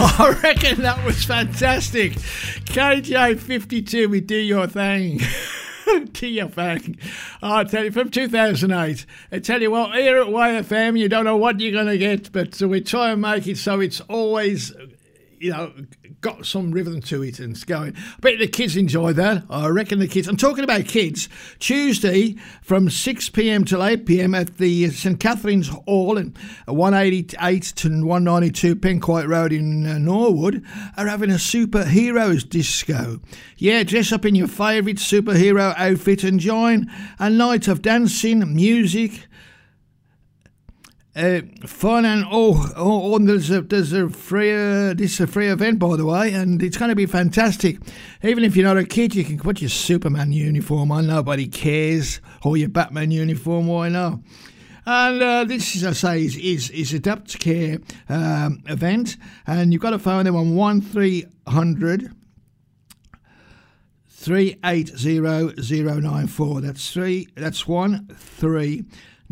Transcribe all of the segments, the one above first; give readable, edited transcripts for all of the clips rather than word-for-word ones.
I reckon that was fantastic. KJ52 with Do Your Thing. Do your thing. I tell you, from 2008. I tell you what, here at YFM, you don't know what you're going to get, but we try and make it so it's always, got some rhythm to it and it's going. I bet the kids enjoy that. I reckon the kids. I'm talking about kids. Tuesday from 6 p.m. till 8 p.m. at the St Catherine's Hall in 188 to 192 Penquite Road in Norwood are having a superheroes disco. Yeah, dress up in your favourite superhero outfit and join a night of dancing, music, fun and there's a free event, by the way, and it's going to be fantastic. Even if you're not a kid, you can put your Superman uniform on. Nobody cares. Or your Batman uniform, why not? And this, as I say, is Adapt Care event, and you've got to phone them on 1300 380 That's 1300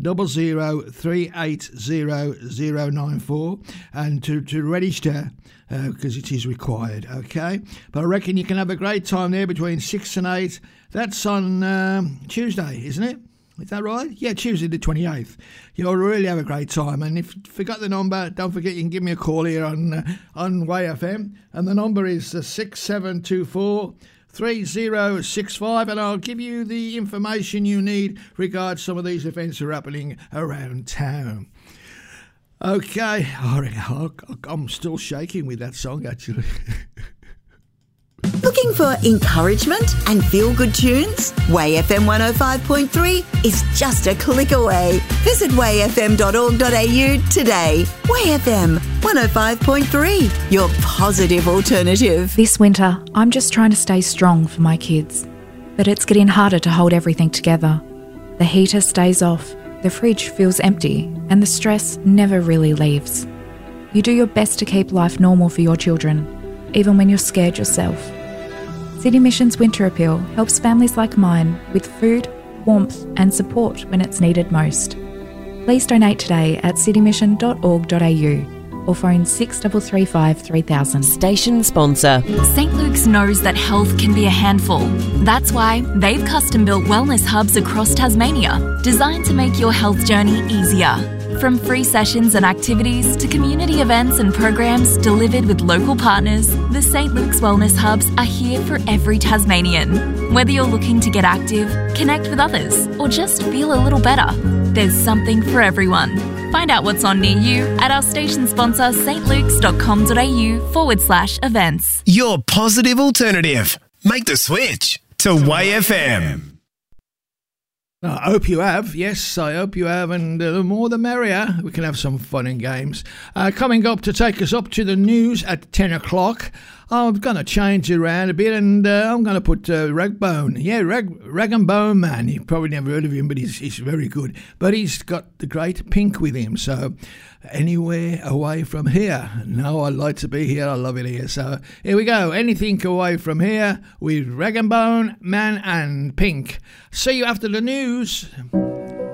380 and to register because it is required, okay? But I reckon you can have a great time there between 6 and 8. That's on Tuesday, isn't it? Is that right? Yeah, Tuesday the 28th. You'll really have a great time. And if you forgot the number, don't forget you can give me a call here on YFM. And the number is 6724 3065, and I'll give you the information you need regarding some of these events that are happening around town. Okay, I'm still shaking with that song, actually. Looking for encouragement and feel-good tunes? WayFM 105.3 is just a click away. Visit wayfm.org.au today. WayFM 105.3, your positive alternative. This winter, I'm just trying to stay strong for my kids. But it's getting harder to hold everything together. The heater stays off, the fridge feels empty, and the stress never really leaves. You do your best to keep life normal for your children, even when you're scared yourself. City Mission's Winter Appeal helps families like mine with food, warmth and support when it's needed most. Please donate today at citymission.org.au or phone 6335 3000. Station sponsor. St Luke's knows that health can be a handful. That's why they've custom-built wellness hubs across Tasmania, designed to make your health journey easier. From free sessions and activities to community events and programs delivered with local partners, the St Luke's Wellness Hubs are here for every Tasmanian. Whether you're looking to get active, connect with others, or just feel a little better, there's something for everyone. Find out what's on near you at our station sponsor stlukes.com.au/events. Your positive alternative. Make the switch to YFM. I hope you have. Yes, I hope you have. And the more the merrier. We can have some fun and games. Coming up to take us up to the news at 10 o'clock. I'm going to change it around a bit and I'm going to put Ragbone. Yeah, Rag and Bone Man. You've probably never heard of him, but he's very good. But he's got the great Pink with him. So anywhere away from here. No, I like to be here. I love it here. So here we go. Anything away from here with Rag and Bone Man and Pink. See you after the news.